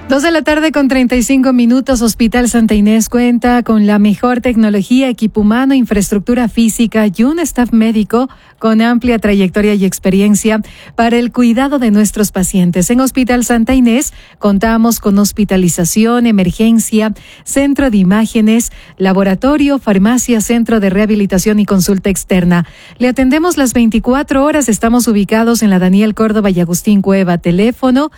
2:35 Hospital Santa Inés cuenta con la mejor tecnología, equipo humano, infraestructura física y un staff médico con amplia trayectoria y experiencia para el cuidado de nuestros pacientes. En Hospital Santa Inés contamos con hospitalización, emergencia, centro de imágenes, laboratorio, farmacia, centro de rehabilitación y consulta externa. Le atendemos las 24 horas. Estamos ubicados en la Daniel Córdoba y Agustín Cueva. Teléfono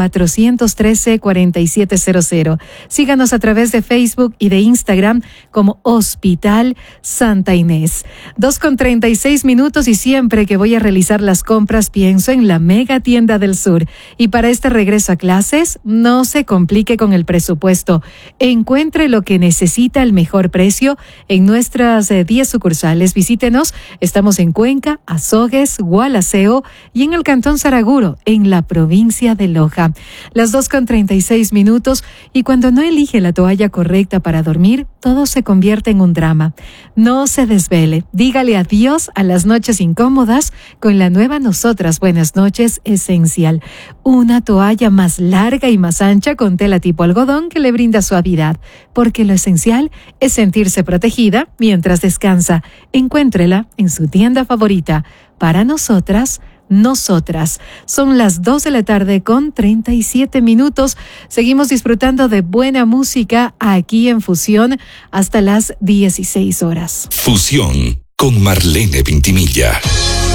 413-4700. Síganos a través de Facebook y de Instagram como Hospital Santa Inés. 2:36 y siempre que voy a realizar las compras pienso en la Mega Tienda del Sur. Y para este regreso a clases, no se complique con el presupuesto. Encuentre lo que necesita al mejor precio en nuestras 10 sucursales. Visítenos. Estamos en Cuenca, Azogues, Gualaceo y en el Cantón Saraguro, en la provincia de Loja. Las 2:36 y cuando no elige la toalla correcta para dormir, todo se convierte en un drama. No se desvele. Dígale adiós a las noches incómodas con la nueva Nosotras Buenas Noches Esencial. Una toalla más larga y más ancha con tela tipo algodón que le brinda suavidad, porque lo esencial es sentirse protegida mientras descansa. Encuéntrela en su tienda favorita. Para nosotras, son las 2:37 Seguimos disfrutando de buena música aquí en Fusión hasta las 16 horas. Fusión con Marlene Vintimilla.